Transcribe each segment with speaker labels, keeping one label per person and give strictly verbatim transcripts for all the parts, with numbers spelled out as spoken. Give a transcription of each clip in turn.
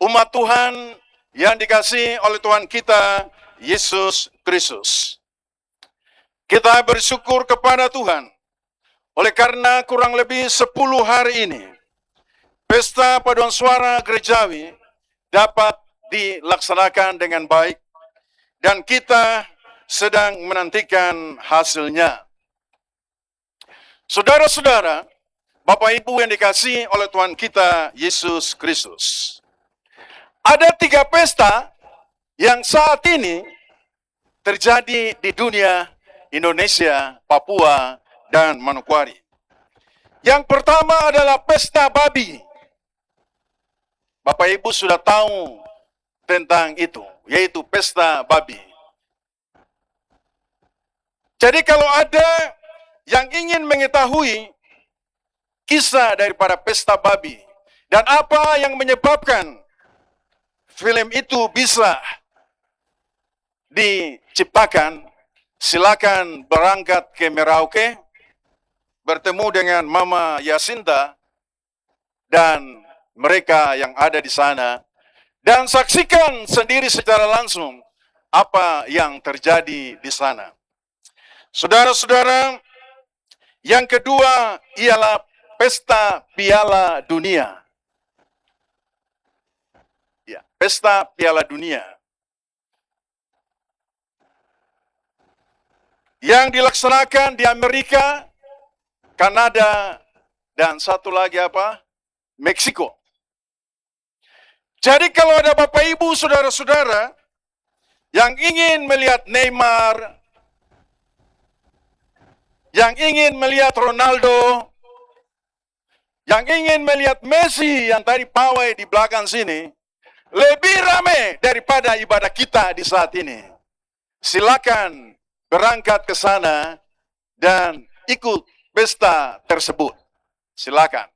Speaker 1: umat Tuhan yang dikasihi oleh Tuhan kita, Yesus Kristus. Kita bersyukur kepada Tuhan, oleh karena kurang lebih sepuluh hari ini, pesta paduan suara gerejawi dapat dilaksanakan dengan baik, dan kita sedang menantikan hasilnya. Saudara-saudara, Bapak Ibu yang dikasihi oleh Tuhan kita, Yesus Kristus. Ada tiga pesta yang saat ini terjadi di dunia Indonesia, Papua, dan Manokwari. Yang pertama adalah pesta babi. Bapak Ibu sudah tahu tentang itu, yaitu pesta babi. Jadi kalau ada yang ingin mengetahui kisah daripada pesta babi dan apa yang menyebabkan film itu bisa diciptakan, silakan berangkat ke Merauke, bertemu dengan Mama Yasinta dan mereka yang ada di sana, dan saksikan sendiri secara langsung apa yang terjadi di sana. Saudara-saudara, yang kedua ialah pesta Piala Dunia. Ya, pesta Piala Dunia yang dilaksanakan di Amerika, Kanada, dan satu lagi apa? Meksiko. Jadi kalau ada Bapak Ibu, saudara-saudara yang ingin melihat Neymar, yang ingin melihat Ronaldo, yang ingin melihat Messi yang tadi pawai di belakang sini, lebih ramai daripada ibadah kita di saat ini. Silakan berangkat ke sana dan ikut pesta tersebut. Silakan.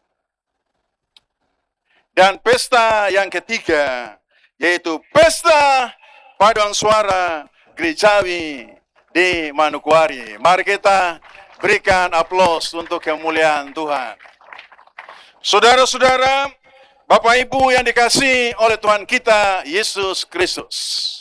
Speaker 1: Dan pesta yang ketiga, yaitu pesta paduan suara gerejawi di Manokwari. Mari kita berikan aplaus untuk kemuliaan Tuhan. Saudara-saudara, Bapak Ibu yang dikasihi oleh Tuhan kita, Yesus Kristus.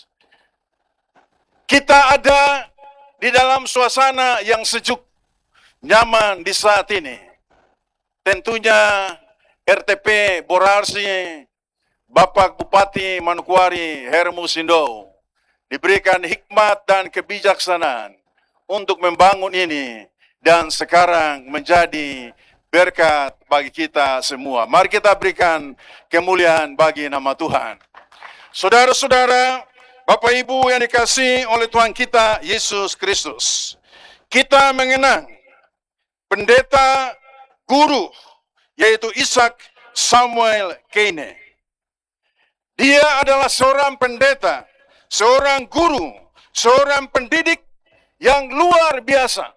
Speaker 1: Kita ada di dalam suasana yang sejuk, nyaman di saat ini. Tentunya R T P Borarsi, Bapak Bupati Manokwari Hermusindo, diberikan hikmat dan kebijaksanaan untuk membangun ini, dan sekarang menjadi berkat bagi kita semua. Mari kita berikan kemuliaan bagi nama Tuhan. Saudara-saudara, Bapak Ibu yang dikasihi oleh Tuhan kita, Yesus Kristus. Kita mengenang pendeta guru, yaitu Ishak Samuel Kane. Dia adalah seorang pendeta, seorang guru, seorang pendidik yang luar biasa.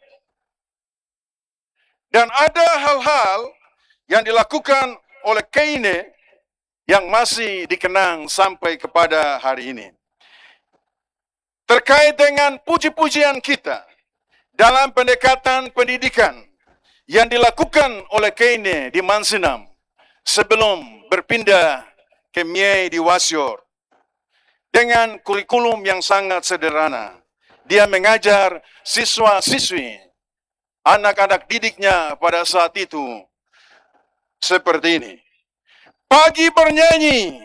Speaker 1: Dan ada hal-hal yang dilakukan oleh Kane yang masih dikenang sampai kepada hari ini. Terkait dengan puji-pujian kita dalam pendekatan pendidikan yang dilakukan oleh Kane di Mansinam sebelum berpindah ke Miei di Wasior. Dengan kurikulum yang sangat sederhana, dia mengajar siswa-siswi, anak-anak didiknya pada saat itu seperti ini. Pagi bernyanyi,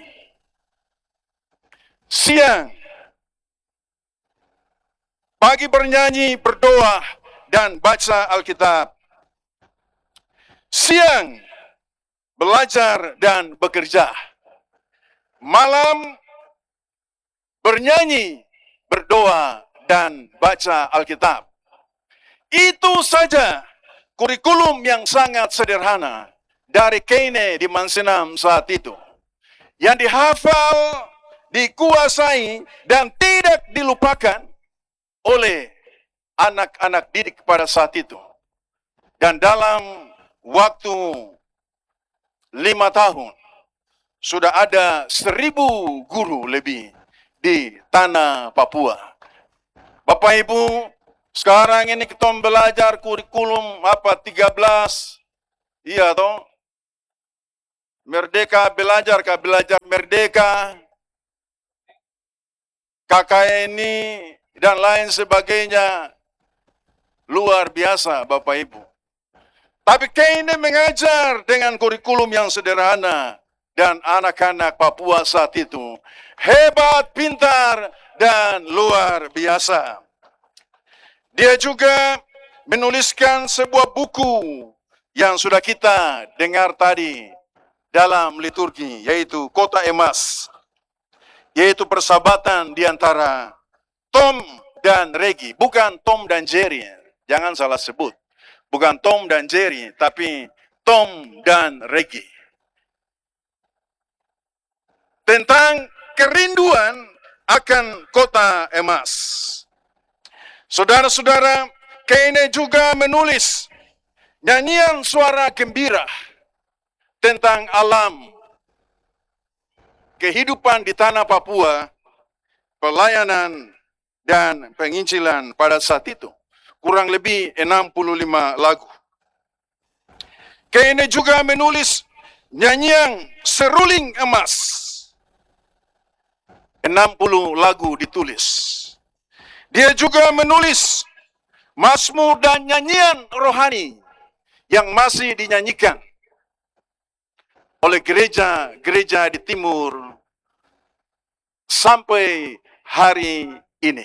Speaker 1: siang, pagi bernyanyi, berdoa, dan baca Alkitab. Siang, belajar dan bekerja. Malam, bernyanyi, berdoa, dan baca Alkitab. Itu saja kurikulum yang sangat sederhana dari Kane di Mansinam saat itu. Yang dihafal, dikuasai, dan tidak dilupakan oleh anak-anak didik pada saat itu. Dan dalam waktu lima tahun, sudah ada seribu guru lebih di tanah Papua. Bapak Ibu, sekarang ini kita belajar kurikulum apa tiga belas, iya toh? Merdeka belajar, kah belajar merdeka, K K N I, dan lain sebagainya. Luar biasa Bapak Ibu. Tapi K N I mengajar dengan kurikulum yang sederhana. Dan anak-anak Papua saat itu hebat, pintar, dan luar biasa. Dia juga menuliskan sebuah buku yang sudah kita dengar tadi dalam liturgi, yaitu Kota Emas, yaitu persahabatan di antara Tom dan Reggie, bukan Tom dan Jerry, jangan salah sebut, bukan Tom dan Jerry, tapi Tom dan Reggie. Tentang kerinduan akan Kota Emas. Saudara-saudara, K N I juga menulis nyanyian suara gembira tentang alam, kehidupan di tanah Papua, pelayanan, dan penginjilan pada saat itu. Kurang lebih enam puluh lima lagu. K N I juga menulis nyanyian seruling emas. enam puluh lagu ditulis. Dia juga menulis mazmur dan nyanyian rohani yang masih dinyanyikan oleh gereja-gereja di timur sampai hari ini.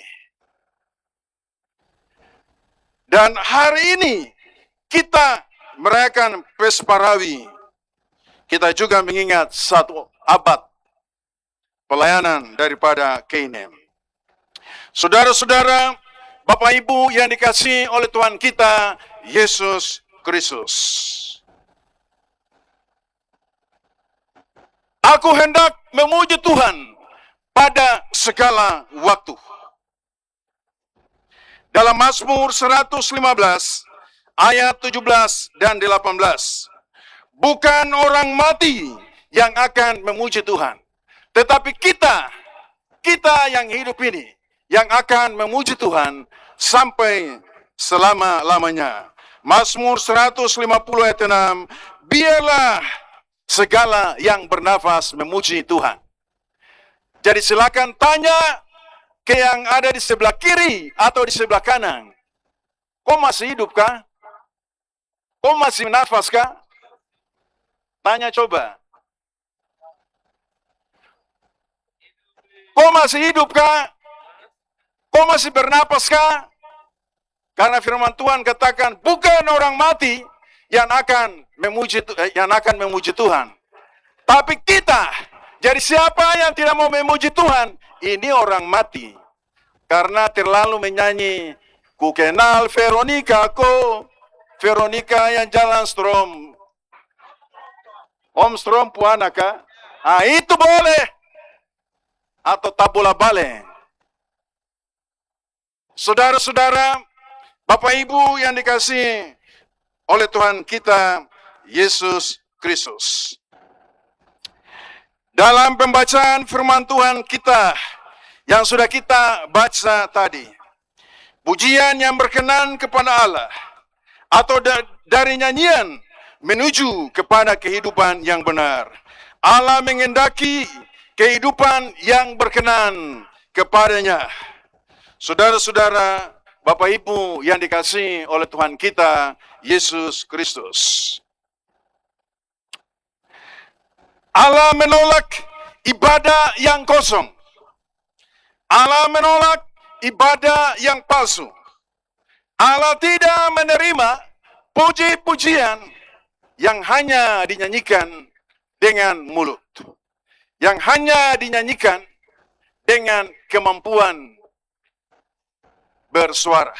Speaker 1: Dan hari ini kita merayakan Pesparawi. Kita juga mengingat satu abad pelayanan daripada K N I. Saudara-saudara, Bapak Ibu yang dikasihi oleh Tuhan kita Yesus Kristus. Aku hendak memuji Tuhan pada segala waktu. Dalam Mazmur seratus lima belas ayat tujuh belas dan delapan belas. Bukan orang mati yang akan memuji Tuhan, tetapi kita, kita yang hidup ini, yang akan memuji Tuhan sampai selama-lamanya. Mazmur seratus lima puluh ayat enam, biarlah segala yang bernafas memuji Tuhan. Jadi silakan tanya ke yang ada di sebelah kiri atau di sebelah kanan. Kau masih hidup kah? Kau masih nafas kah? Tanya coba. Kau masih hidup kah? Kau masih bernapas kah? Karena firman Tuhan katakan bukan orang mati yang akan memuji yang akan memuji Tuhan, tapi kita. Jadi siapa yang tidak mau memuji Tuhan, ini orang mati. Karena terlalu menyanyi, ku kenal Veronica ko, Veronica yang jalan strom. Om strom puanaka. Ah itu boleh. Atau tabula bale. Saudara-saudara, Bapak Ibu yang dikasihi oleh Tuhan kita Yesus Kristus. Dalam pembacaan firman Tuhan kita yang sudah kita baca tadi, pujian yang berkenan kepada Allah atau da dari nyanyian menuju kepada kehidupan yang benar. Allah mengendaki kehidupan yang berkenan kepadanya. Saudara-saudara, Bapak Ibu yang dikasihi oleh Tuhan kita Yesus Kristus. Allah menolak ibadah yang kosong. Allah menolak ibadah yang palsu. Allah tidak menerima puji-pujian yang hanya dinyanyikan dengan mulut, yang hanya dinyanyikan dengan kemampuan bersuara.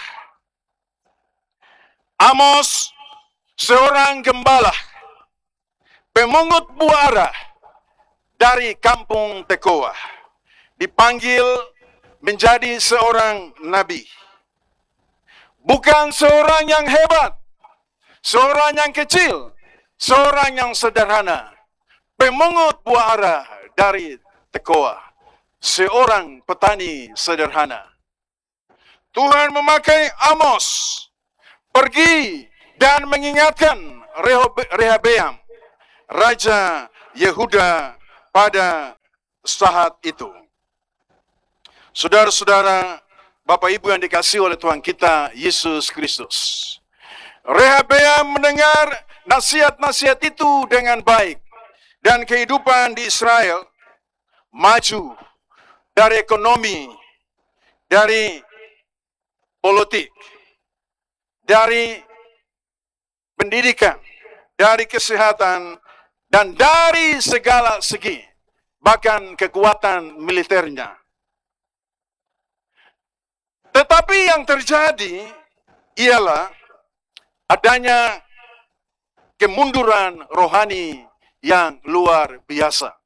Speaker 1: Amos, seorang gembala, pemungut buah ara dari kampung Tekoa, dipanggil menjadi seorang nabi. Bukan seorang yang hebat, seorang yang kecil, seorang yang sederhana. Pemungut buah ara dari Tekoa, seorang petani sederhana. Tuhan memakai Amos pergi dan mengingatkan Rehoboam, raja Yehuda pada saat itu. Saudara-saudara, Bapak Ibu yang dikasihi oleh Tuhan kita Yesus Kristus, Rehabeam mendengar nasihat-nasihat itu dengan baik, dan kehidupan di Israel maju dari ekonomi, dari politik, dari pendidikan, dari kesehatan, dan dari segala segi, bahkan kekuatan militernya. Tetapi yang terjadi ialah adanya kemunduran rohani yang luar biasa.